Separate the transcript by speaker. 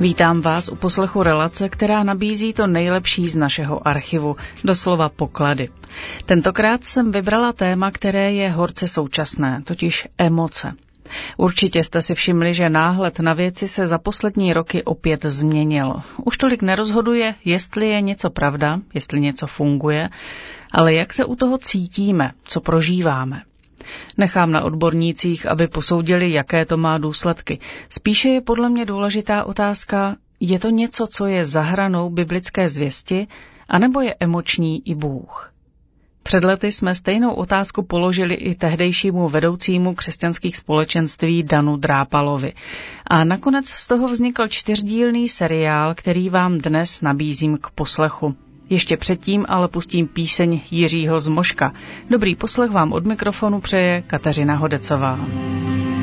Speaker 1: Vítám vás u poslechu relace, která nabízí to nejlepší z našeho archivu, doslova poklady. Tentokrát jsem vybrala téma, které je horce současné, totiž emoce. Určitě jste si všimli, že náhled na věci se za poslední roky opět změnil. Už tolik nerozhoduje, jestli je něco pravda, jestli něco funguje, ale jak se u toho cítíme, co prožíváme. Nechám na odbornících, aby posoudili, jaké to má důsledky. Spíše je podle mě důležitá otázka, je to něco, co je za hranou biblické zvěsti, anebo je emoční i Bůh? Před lety jsme stejnou otázku položili i tehdejšímu vedoucímu křesťanských společenství Danu Drápalovi. A nakonec z toho vznikl 4dílný seriál, který vám dnes nabízím k poslechu. Ještě předtím ale pustím píseň Jiřího Zmoška. Dobrý poslech vám od mikrofonu přeje Kateřina Hodecová.